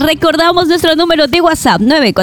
recordamos nuestro número de WhatsApp,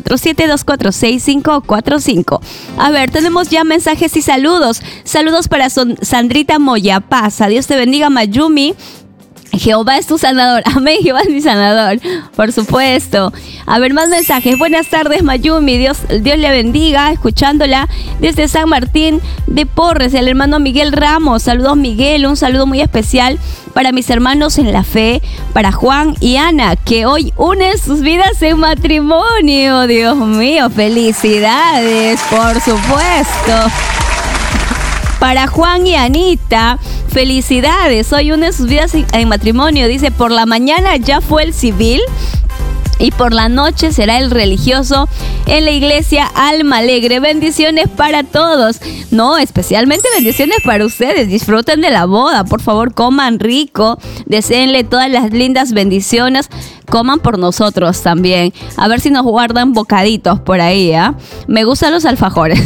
947-246-545. A ver, tenemos ya mensajes y saludos. Saludos para Sandrita Moyapaza. Dios te bendiga, Mayumi. Jehová es tu sanador. Amén, Jehová es mi sanador. Por supuesto. A ver, más mensajes. Buenas tardes, Mayumi. Dios le bendiga, escuchándola desde San Martín de Porres, el hermano Miguel Ramos. Saludos, Miguel. Un saludo muy especial para mis hermanos en la fe, para Juan y Ana, que hoy unen sus vidas en matrimonio. Dios mío, felicidades, por supuesto. Para Juan y Anita, felicidades. Hoy unen sus vidas en matrimonio. Dice, por la mañana ya fue el civil y por la noche será el religioso en la iglesia Alma Alegre. Bendiciones para todos. No, especialmente bendiciones para ustedes. Disfruten de la boda. Por favor, coman rico. Deseenle todas las lindas bendiciones. Coman por nosotros también. A ver si nos guardan bocaditos por ahí, ¿eh? Me gustan los alfajores.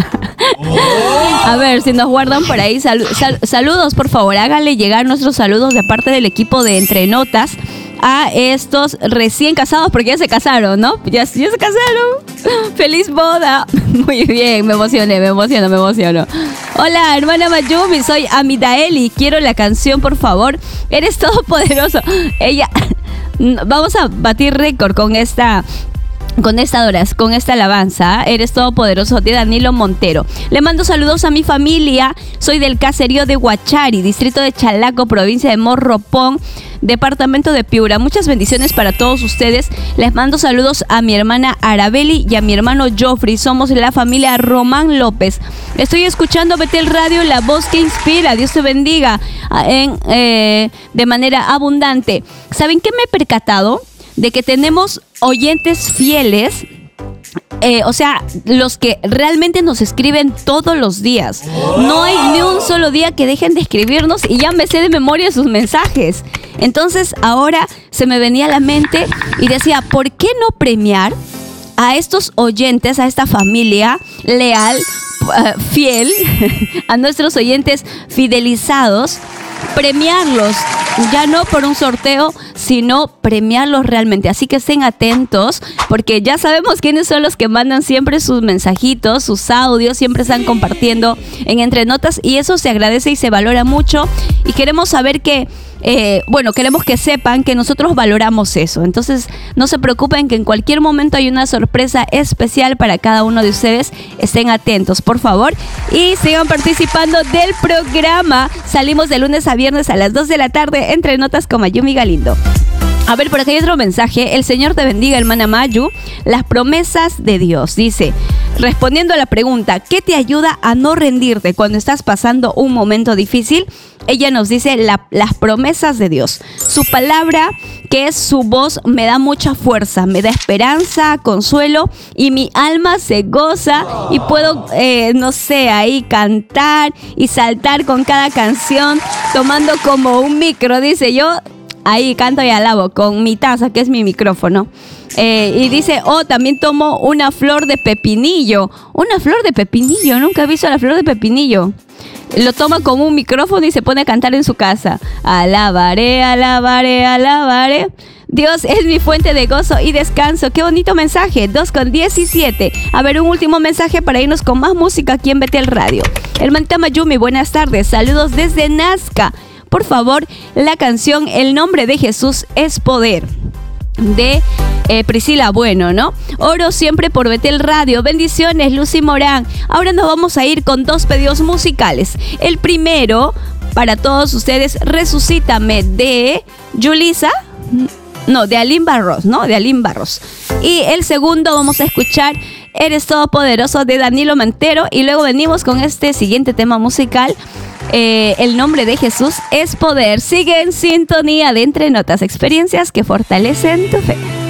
A ver si nos guardan por ahí. Saludos, por favor. Háganle llegar nuestros saludos de parte del equipo de Entre Notas a estos recién casados, porque ya se casaron, ¿no? Ya se casaron. ¡Feliz boda! Muy bien, me emociono. Hola, hermana Mayumi, soy Amidaeli. Quiero la canción, por favor. Eres todopoderoso. Ella... Vamos a batir récord con esta alabanza. Eres todopoderoso, de Danilo Montero. Le mando saludos a mi familia. Soy del caserío de Huachari, distrito de Chalaco, provincia de Morropón, departamento de Piura. Muchas bendiciones para todos ustedes. Les mando saludos a mi hermana Arabeli y a mi hermano Joffrey. Somos la familia Román López. Estoy escuchando Betel Radio, la voz que inspira. Dios te bendiga de manera abundante. ¿Saben qué me he percatado? De que tenemos oyentes fieles, o sea, los que realmente nos escriben todos los días. No hay ni un solo día que dejen de escribirnos y ya me sé de memoria sus mensajes. Entonces ahora se me venía a la mente y decía, ¿por qué no premiar a estos oyentes, a esta familia leal, fiel, a nuestros oyentes fidelizados? Premiarlos, ya no por un sorteo, sino premiarlos realmente. Así que estén atentos, porque ya sabemos quiénes son los que mandan siempre sus mensajitos, sus audios, siempre están compartiendo en Entre Notas, y eso se agradece y se valora mucho. Y queremos saber que, queremos que sepan que nosotros valoramos eso. Entonces, no se preocupen, que en cualquier momento hay una sorpresa especial para cada uno de ustedes. Estén atentos, por favor, y sigan participando del programa. Salimos de lunes a viernes a las 2 de la tarde, Entre Notas con Mayumi Galindo. A ver, por aquí hay otro mensaje. El Señor te bendiga, hermana Mayu. Las promesas de Dios. Dice, respondiendo a la pregunta, ¿qué te ayuda a no rendirte cuando estás pasando un momento difícil? Ella nos dice las promesas de Dios. Su palabra, que es su voz, me da mucha fuerza, me da esperanza, consuelo, y mi alma se goza y puedo, ahí cantar y saltar con cada canción, tomando como un micro, dice yo. Ahí canto y alabo con mi taza, que es mi micrófono. Y dice, también tomo una flor de pepinillo. Una flor de pepinillo, nunca he visto la flor de pepinillo. Lo toma con un micrófono y se pone a cantar en su casa. Alabaré, alabaré, alabaré. Dios es mi fuente de gozo y descanso. Qué bonito mensaje. 2:17. A ver, un último mensaje para irnos con más música aquí en Betel Radio. Hermanita Mayumi, buenas tardes. Saludos desde Nazca. Por favor, la canción El nombre de Jesús es poder, de Priscila Bueno, ¿no? Oro siempre por Betel Radio. Bendiciones, Lucy Morán. Ahora nos vamos a ir con 2 pedidos musicales. El primero, para todos ustedes, Resucítame, de Yulisa. No, de Aline Barros, ¿no? De Aline Barros. Y el segundo vamos a escuchar Eres Todopoderoso, de Danilo Montero. Y luego venimos con este siguiente tema musical. El nombre de Jesús es poder. Sigue en sintonía de Entre Notas, experiencias que fortalecen tu fe.